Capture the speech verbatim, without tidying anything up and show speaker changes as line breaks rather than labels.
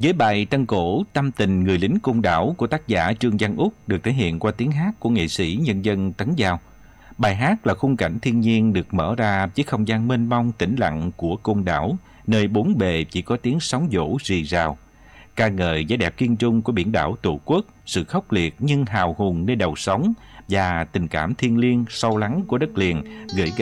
Với bài Tân Cổ Tâm Tình Người Lính Côn Đảo của tác giả Trương Văn Út được thể hiện qua tiếng hát của nghệ sĩ nhân dân Tấn Giao. Bài hát là khung cảnh thiên nhiên được mở ra với không gian mênh mông tĩnh lặng của Côn Đảo, nơi bốn bề chỉ có tiếng sóng vỗ rì rào. Ca ngợi vẻ đẹp kiên trung của biển đảo Tổ quốc, sự khốc liệt nhưng hào hùng nơi đầu sóng và tình cảm thiêng liêng sâu lắng của đất liền gửi gắm